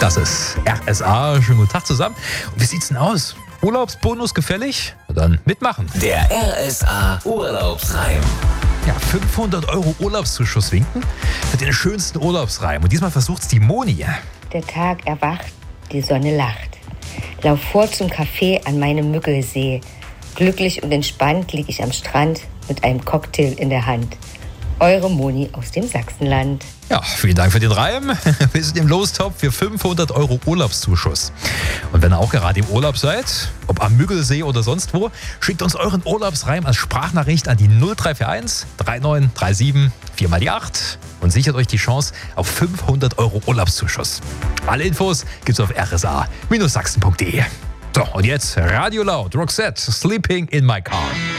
Das ist RSA. Schönen guten Tag zusammen. Und wie sieht's denn aus? Urlaubsbonus gefällig? Na dann mitmachen. Der RSA Urlaubsreim. Ja, 500 € Urlaubszuschuss winken für den schönsten Urlaubsreim. Und diesmal versucht's die Moni. Der Tag erwacht, die Sonne lacht. Lauf vor zum Café an meinem Müggelsee. Glücklich und entspannt lieg ich am Strand mit einem Cocktail in der Hand. Eure Moni aus dem Sachsenland. Ja, vielen Dank für den Reim. Wir sind im Lostopf für 500 € Urlaubszuschuss. Und wenn ihr auch gerade im Urlaub seid, ob am Müggelsee oder sonst wo, schickt uns euren Urlaubsreim als Sprachnachricht an die 0341 3937 4 mal die 8 und sichert euch die Chance auf 500 € Urlaubszuschuss. Alle Infos gibt's auf rsa-sachsen.de. So, und jetzt Radio Laut, Roxette, Sleeping in My Car.